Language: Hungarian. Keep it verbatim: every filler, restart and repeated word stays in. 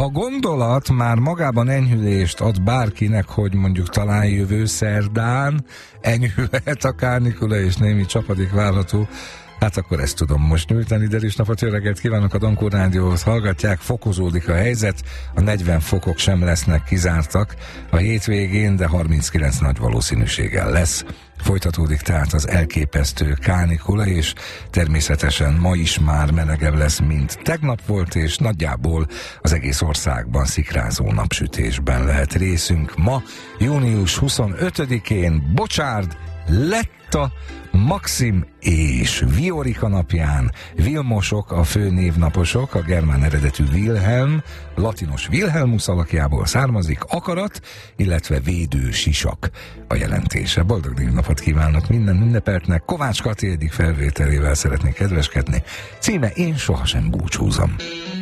Ha gondolat már magában enyhülést ad bárkinek, hogy mondjuk talán jövő szerdán enyhülhet a kánikula és némi csapadék várható, hát akkor ezt tudom most nyújtani. Delis napot, jó reggelt kívánok, a Dankó Rádióhoz hallgatják, fokozódik a helyzet, a negyven fokok sem lesznek kizártak a hétvégén, de harminckilenc nagy valószínűséggel lesz. Folytatódik tehát az elképesztő kánikula, és természetesen ma is már melegebb lesz, mint tegnap volt, és nagyjából az egész országban szikrázó napsütésben lehet részünk. Ma, június huszonötödikén, Bocsárd, Letta, Maxim és Viorika napján. Vilmosok a fő névnaposok, a germán eredetű Wilhelm, latinos Wilhelmus alakjából származik, akarat, illetve védő sisak a jelentése. Boldog névnapot kívánok minden ünnepeltnek. Kovács Kati egyik felvételével szeretnék kedveskedni. Címe: Én sohasem búcsúzom.